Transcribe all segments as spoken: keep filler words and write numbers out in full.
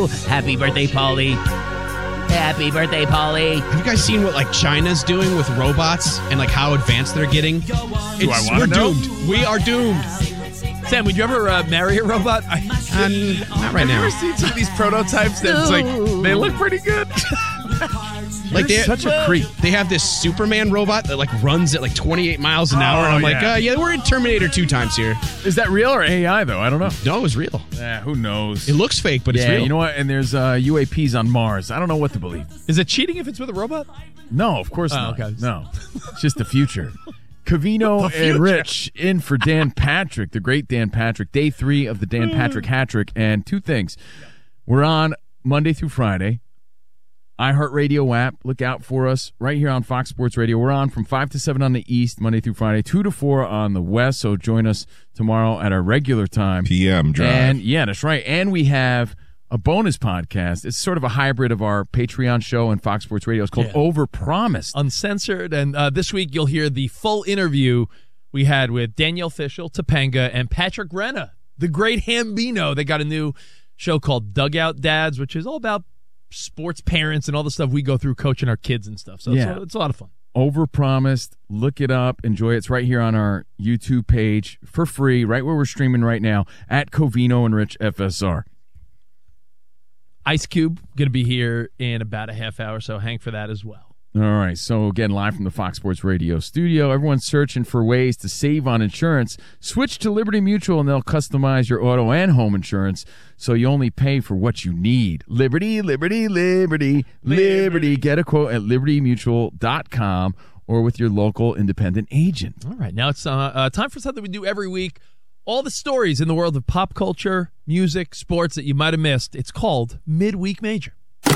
you. Happy birthday, Paulie. Happy birthday, Paulie. Have you guys seen what like China's doing with robots and like how advanced they're getting? Do I We're want to know? doomed. We are doomed. Sam, would you ever uh, marry a robot? I, Um, not right Have you now. ever seen some of these prototypes that's like, they look pretty good? Like You're they, such a creep. They have this Superman robot that like runs at like twenty-eight miles an hour, and I'm Oh, like, yeah. uh, yeah, we're in Terminator two times here. Is that real or A I, though? I don't know. No, it was real. Yeah, who knows? It looks fake, but it's yeah, real. you know what? And there's uh, U A Ps on Mars. I don't know what to believe. is it cheating if it's with a robot? No, of course Oh, not. okay. No, it's just the future. Cavino and Rich in for Dan Patrick, the great Dan Patrick. Day three of the Dan Patrick hat trick. And two things. We're on Monday through Friday. iHeartRadio app. Look out for us right here on Fox Sports Radio. We're on from five to seven on the East, Monday through Friday, two to four on the West. So join us tomorrow at our regular time. P M drive. And yeah, that's right. And we have a bonus podcast. It's sort of a hybrid of our Patreon show and Fox Sports Radio. It's called Yeah. Overpromised. Uncensored. And uh, this week you'll hear the full interview we had with Danielle Fishel, Topanga, and Patrick Renna, the great Hambino. They got a new show called Dugout Dads, which is all about sports parents and all the stuff we go through coaching our kids and stuff. So Yeah. it's, a, it's a lot of fun. Overpromised. Look it up. Enjoy it. It's right here on our YouTube page for free, right where we're streaming right now at Covino and Rich F S R. Ice Cube going to be here in about a half hour, so hang for that as well. All right. So, again, live from the Fox Sports Radio studio. Everyone's searching for ways to save on insurance. Switch to Liberty Mutual, and they'll customize your auto and home insurance so you only pay for what you need. Liberty, Liberty, Liberty, Liberty. Get a quote at liberty mutual dot com or with your local independent agent. All right, now it's uh, uh, time for something we do every week. All the stories in the world of pop culture, music, sports that you might have missed. It's called Midweek Major.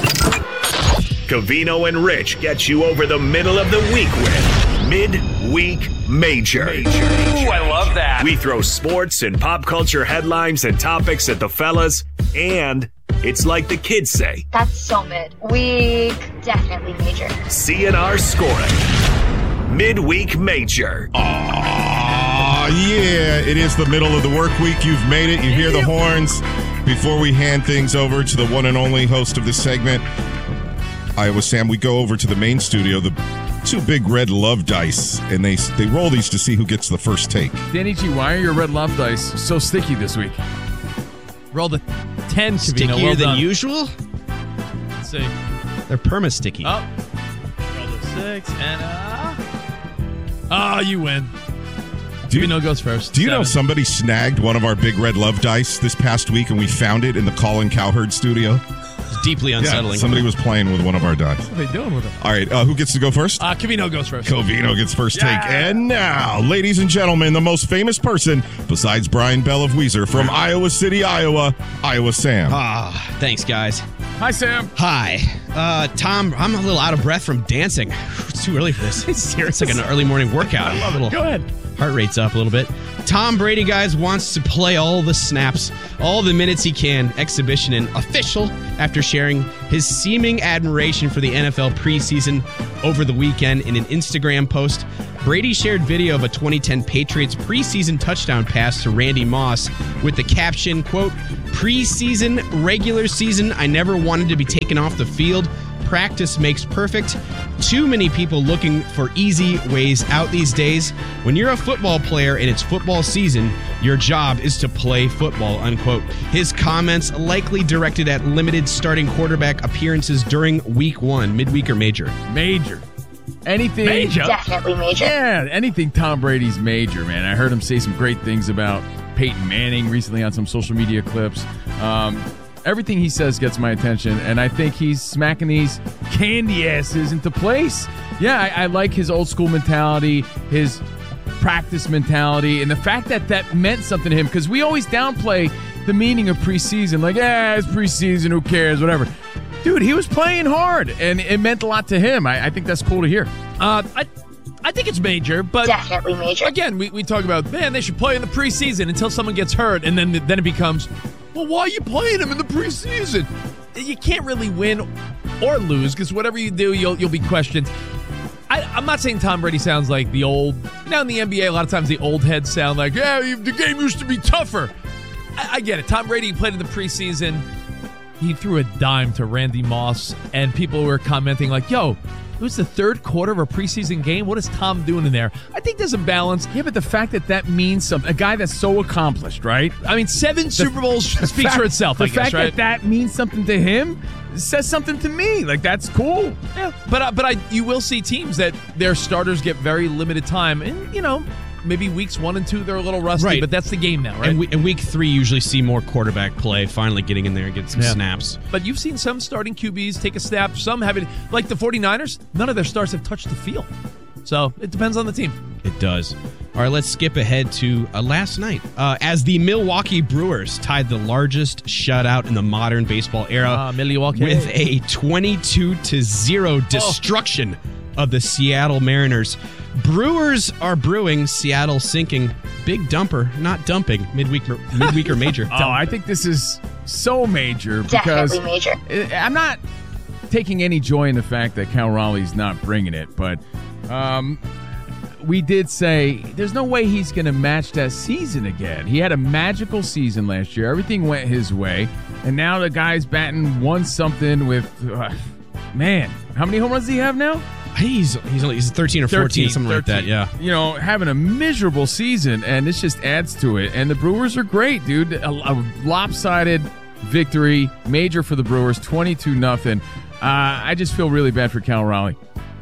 Covino and Rich get you over the middle of the week with Midweek Major. Ooh, I love that. We throw sports and pop culture headlines and topics at the fellas, and it's like the kids say, That's so mid. Week definitely major. C N R scoring. Midweek Major. Aw, yeah, it is the middle of the work week. You've made it. You hear the horns. Before we hand things over to the one and only host of this segment, Iowa Sam, we go over to the main studio, the two big red love dice, and they they roll these to see who gets the first take. Danny G, why are your red love dice so sticky this week? Roll the ten, Covino. Stickier Well than done. usual? Let's see. They're perma-sticky. Oh. Roll the six, and uh... Oh, you win. Do you, Covino goes first. do you know Seven. somebody snagged one of our big red love dice this past week, and we found it in the Colin Cowherd studio? It's deeply unsettling. Yeah, somebody was playing with one of our dice. What are they doing with it? All right, uh, who gets to go first? Uh, Covino goes first. Covino gets first Yeah. take. And now, ladies and gentlemen, the most famous person besides Brian Bell of Weezer from Iowa City, Iowa, Iowa Sam. Ah, thanks, guys. Hi, Sam. Hi. Uh, Tom, I'm a little out of breath from dancing. It's too early for this. It's like an early morning workout. I love it. Go ahead. Heart rate's up a little bit. Tom Brady, guys, wants to play all the snaps, all the minutes he can, exhibition and official, after sharing his seeming admiration for the N F L preseason over the weekend in an Instagram post. Brady shared video of a twenty ten Patriots preseason touchdown pass to Randy Moss with the caption, quote, preseason, regular season, I never wanted to be taken off the field. Practice makes perfect. Too many people looking for easy ways out these days. When you're a football player and it's football season, your job is to play football, unquote. His comments likely directed at limited starting quarterback appearances during week one, midweek or major. Major. Anything. Major? Definitely major. Yeah, anything Tom Brady's major, man. I heard him say some great things about Peyton Manning recently on some social media clips. Um, everything he says gets my attention, and I think he's smacking these candy asses into place. Yeah, I, I like his old school mentality, his practice mentality, and the fact that that meant something to him, because we always downplay the meaning of preseason, like, eh, it's preseason, who cares, whatever. Dude, he was playing hard, and it meant a lot to him. I, I think that's cool to hear. Uh, I, I think it's major, but Definitely major. again, we, we talk about, man, they should play in the preseason until someone gets hurt, and then then it becomes, well, why are you playing them in the preseason? You can't really win or lose, because whatever you do, you'll you'll be questioned. I, I'm not saying Tom Brady sounds like the old, you know, in the N B A, a lot of times the old heads sound like, yeah, the game used to be tougher. I, I get it. Tom Brady played in the preseason. he threw a dime to Randy Moss, and people were commenting like, yo, it was the third quarter of a preseason game. What is Tom doing in there? I think there's a balance. Yeah, but the fact that that means something, a guy that's so accomplished, right? I mean, seven the, Super Bowls speaks fact, for itself, The I guess, fact right? that that means something to him says something to me. Like, that's cool. Yeah, but, uh, but I, you will see teams that their starters get very limited time. And, you know, maybe weeks one and two, they're a little rusty, right. but that's the game now, right? And, we, and week three, you usually see more quarterback play, finally getting in there and getting some yeah. snaps. But you've seen some starting Q Bs take a snap, some haven't. Like the 49ers, none of their stars have touched the field. So it depends on the team. It does. All right, let's skip ahead to uh, last night. Uh, as the Milwaukee Brewers tied the largest shutout in the modern baseball era uh, Milwaukee. with a twenty-two to zero destruction oh. of the Seattle Mariners. Brewers are brewing, Seattle sinking. Big dumper, not dumping, midweek midweek or major. Oh, I think this is so major because Definitely major. I'm not taking any joy in the fact that Cal Raleigh's not bringing it, but um, we did say there's no way he's going to match that season again. He had a magical season last year. Everything went his way, and now the guy's batting one something with, uh, man, how many home runs does he have now? He's he's only he's thirteen or fourteen, thirteen, something thirteen. like that. Yeah, you know, having a miserable season, and this just adds to it. And the Brewers are great, dude. A, a lopsided victory, major for the Brewers, twenty-two nothing. Uh, I just feel really bad for Cal Raleigh.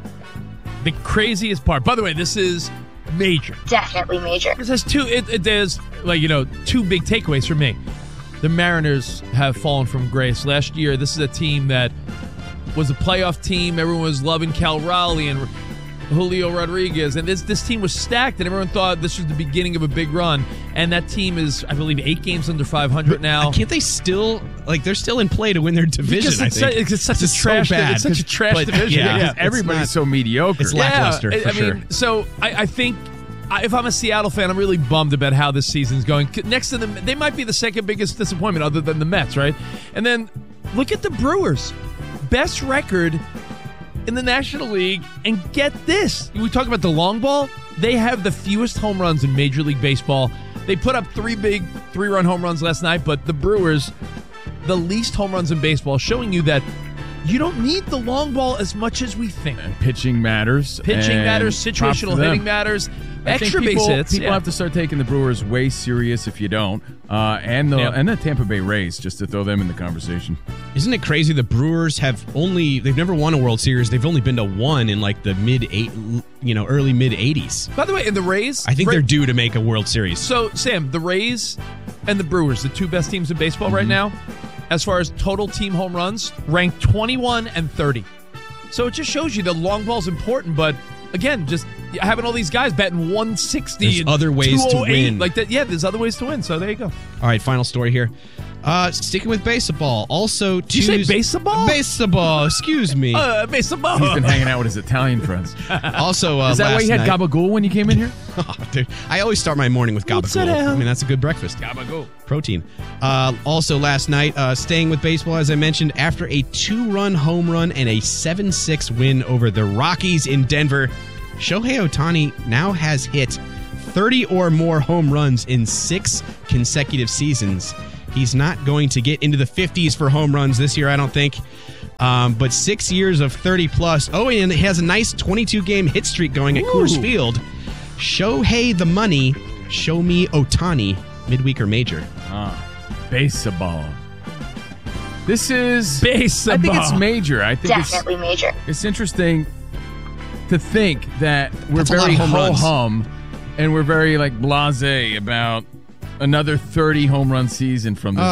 The craziest part. By the way, this is major. Definitely major. This has two. It, it there's like you know two big takeaways for me. The Mariners have fallen from grace. Last year, this is a team that was a playoff team. Everyone was loving Cal Raleigh and Julio Rodriguez, and this this team was stacked, and everyone thought this was the beginning of a big run. And that team is, I believe, eight games under five hundred now. Can't they still like they're still in play to win their division? Because it's, I think it's, it's such it's a trash. so bad. It's such a trash but, division. Yeah, yeah. Everybody's not, so mediocre. It's lackluster yeah, for I sure. mean, so I, I think I, if I'm a Seattle fan, I'm really bummed about how this season's going. Next to them, they might be the second biggest disappointment, other than the Mets, right? And then look at the Brewers, best record in the National League, and get this. We talk about the long ball. They have the fewest home runs in Major League Baseball. They put up three big three-run home runs last night, but the Brewers, the least home runs in baseball, showing you that you don't need the long ball as much as we think. And pitching matters. Pitching and matters, props situational to them. hitting matters, I extra think people, base hits. People yeah. have to start taking the Brewers way serious if you don't. Uh, and the Yeah. and the Tampa Bay Rays, just to throw them in the conversation. Isn't it crazy? The Brewers have only they've never won a World Series. They've only been to one in like the mid eight, you know, early mid eighties. By the way, in the Rays, I think Ra- they're due to make a World Series. So, Sam, the Rays and the Brewers, the two best teams in baseball Mm-hmm. right now, as far as total team home runs, ranked twenty-one and thirty. So it just shows you the long ball's important, but again, just having all these guys batting one sixty There's and other ways to two oh eight, win. like that. Yeah, there's other ways to win. So there you go. All right, final story here. Uh, sticking with baseball. Also, Did you say Tuesday- baseball? Baseball. Excuse me. Uh, baseball. He's been hanging out with his Italian friends. Also, uh, Is that last why you had night, gabagool when you came in here? Oh, dude, I always start my morning with What's gabagool. that? I mean, that's a good breakfast. Gabagool. Protein. Uh, also, last night, uh, staying with baseball, as I mentioned, after a two-run home run and a seven six win over the Rockies in Denver, Shohei Ohtani now has hit thirty or more home runs in six consecutive seasons. He's not going to get into the fifties for home runs this year, I don't think. Um, but six years of thirty plus. Oh, and he has a nice twenty-two game hit streak going at Ooh. Coors Field. Shohei the money. Show me Ohtani. Midweek or major. Ah, baseball. This is Baseball. I think it's major. I think Definitely major. it's it's interesting to think that we're That's a lot very of home ho runs. hum and we're very like blasé about another thirty home run season from this